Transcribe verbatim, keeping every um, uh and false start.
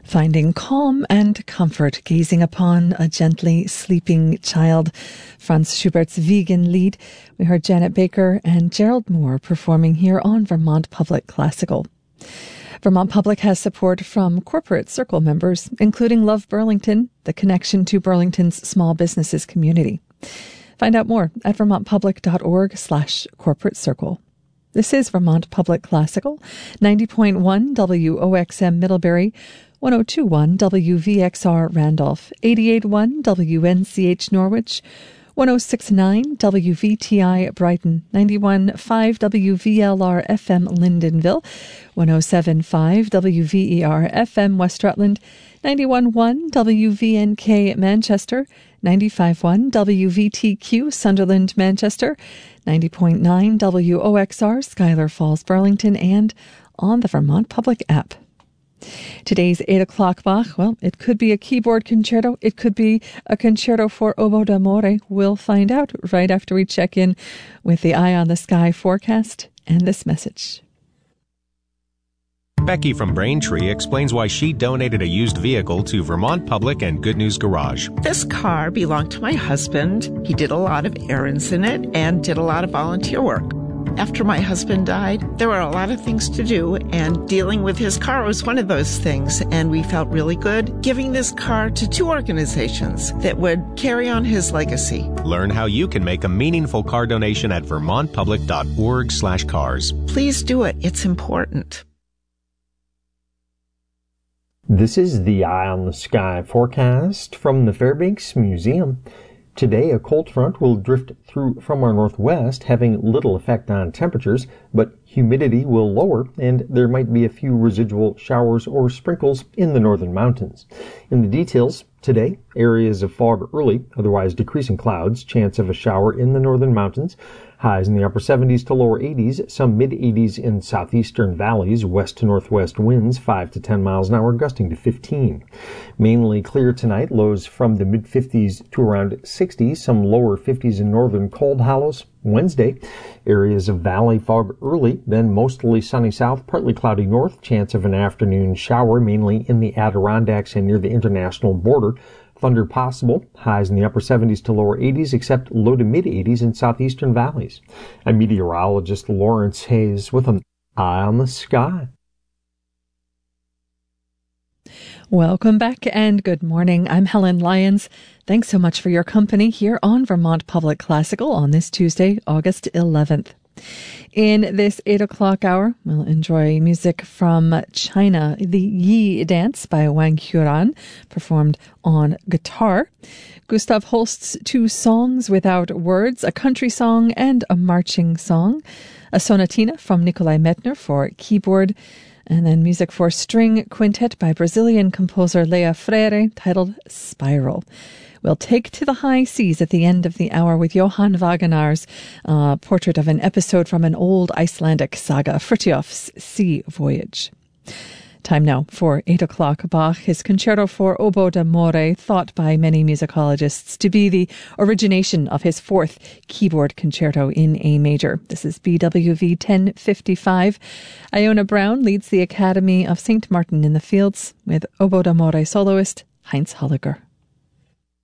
Finding calm and comfort gazing upon a gently sleeping child. Franz Schubert's Vegan Lied. We heard Janet Baker and Gerald Moore performing here on Vermont Public Classical. Vermont Public has support from corporate circle members, including Love Burlington, the connection to Burlington's small businesses community. Find out more at vermontpublic.org slash corporate circle. This is Vermont Public Classical, ninety point one W O X M Middlebury, one oh two point one W V X R Randolph, eighty-eight point one W N C H Norwich, one oh six point nine W V T I Brighton, ninety-one point five W V L R F M Lyndonville, one oh seven point five W V E R F M West Rutland, ninety-one point one W V N K Manchester, ninety-five point one W V T Q Sunderland Manchester, ninety point nine W O X R Schuyler Falls Burlington, and on the Vermont Public app. Today's eight o'clock Bach, well, it could be a keyboard concerto. It could be a concerto for oboe d'amore. We'll find out right after we check in with the Eye on the Sky forecast and this message. Becky from Braintree explains why she donated a used vehicle to Vermont Public and Good News Garage. This car belonged to my husband. He did a lot of errands in it and did a lot of volunteer work. After my husband died, there were a lot of things to do, and dealing with his car was one of those things, and we felt really good giving this car to two organizations that would carry on his legacy. Learn how you can make a meaningful car donation at vermontpublic.org slash cars. Please do it. It's important. This is the Eye on the Sky forecast from the Fairbanks Museum. Today, a cold front will drift through from our northwest, having little effect on temperatures, but humidity will lower, and there might be a few residual showers or sprinkles in the northern mountains. In the details, today, areas of fog early, otherwise decreasing clouds, chance of a shower in the northern mountains, highs in the upper seventies to lower eighties, some mid-eighties in southeastern valleys, west to northwest winds five to ten miles an hour, gusting to fifteen. Mainly clear tonight, lows from the mid-fifties to around sixty, some lower fifties in northern cold hollows. Wednesday, areas of valley fog early, then mostly sunny south, partly cloudy north, chance of an afternoon shower, mainly in the Adirondacks and near the international border. Thunder possible, highs in the upper seventies to lower eighties, except low to mid-eighties in southeastern valleys. I'm meteorologist Lawrence Hayes with an Eye on the Sky. Welcome back and good morning. I'm Helen Lyons. Thanks so much for your company here on Vermont Public Classical on this Tuesday, August eleventh. In this eight o'clock hour, we'll enjoy music from China, the Yi Dance by Wang Huran, performed on guitar. Gustav Holst's two songs without words, a country song and a marching song. A sonatina from Nikolai Medtner for keyboard. And then music for string quintet by Brazilian composer Lea Freire, titled Spiral. We'll take to the high seas at the end of the hour with Johann Wagenaar's uh, portrait of an episode from an old Icelandic saga, Fritjof's Sea Voyage. Time now for eight o'clock Bach, his concerto for oboe d'amore, thought by many musicologists to be the origination of his fourth keyboard concerto in A major. This is B W V ten fifty-five. Iona Brown leads the Academy of Saint Martin in the Fields with oboe d'amore soloist Heinz Holliger.